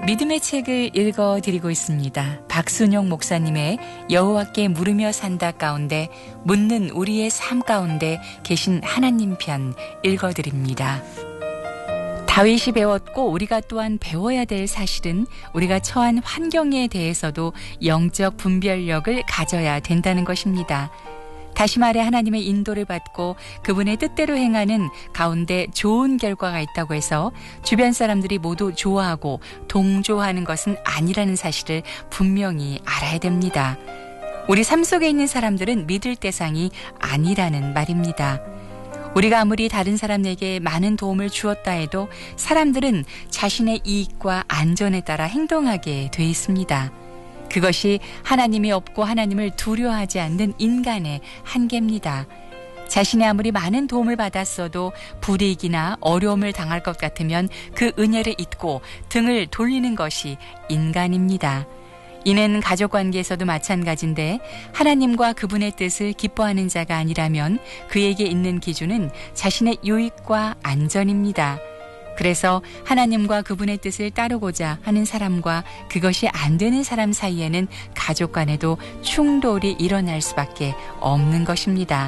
믿음의 책을 읽어드리고 있습니다. 박순용 목사님의 여호와께 물으며 산다 가운데 묻는 우리의 삶 가운데 계신 하나님 편 읽어드립니다. 다윗이 배웠고 우리가 또한 배워야 될 사실은 우리가 처한 환경에 대해서도 영적 분별력을 가져야 된다는 것입니다. 다시 말해 하나님의 인도를 받고 그분의 뜻대로 행하는 가운데 좋은 결과가 있다고 해서 주변 사람들이 모두 좋아하고 동조하는 것은 아니라는 사실을 분명히 알아야 됩니다. 우리 삶 속에 있는 사람들은 믿을 대상이 아니라는 말입니다. 우리가 아무리 다른 사람에게 많은 도움을 주었다 해도 사람들은 자신의 이익과 안전에 따라 행동하게 돼 있습니다. 그것이 하나님이 없고 하나님을 두려워하지 않는 인간의 한계입니다. 자신이 아무리 많은 도움을 받았어도 불이익이나 어려움을 당할 것 같으면 그 은혜를 잊고 등을 돌리는 것이 인간입니다. 이는 가족관계에서도 마찬가지인데 하나님과 그분의 뜻을 기뻐하는 자가 아니라면 그에게 있는 기준은 자신의 유익과 안전입니다. 그래서 하나님과 그분의 뜻을 따르고자 하는 사람과 그것이 안 되는 사람 사이에는 가족 간에도 충돌이 일어날 수밖에 없는 것입니다.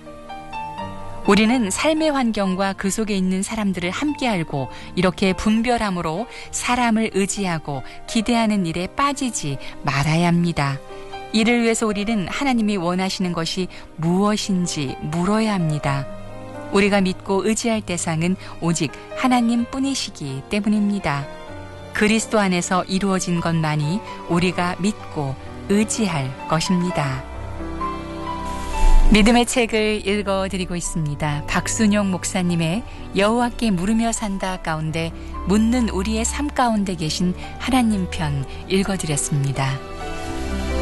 우리는 삶의 환경과 그 속에 있는 사람들을 함께 알고 이렇게 분별함으로 사람을 의지하고 기대하는 일에 빠지지 말아야 합니다. 이를 위해서 우리는 하나님이 원하시는 것이 무엇인지 물어야 합니다. 우리가 믿고 의지할 대상은 오직 하나님뿐이시기 때문입니다. 그리스도 안에서 이루어진 것만이 우리가 믿고 의지할 것입니다. 믿음의 책을 읽어드리고 있습니다. 박순용 목사님의 여호와께 물으며 산다 가운데 묻는 우리의 삶 가운데 계신 하나님 편 읽어드렸습니다.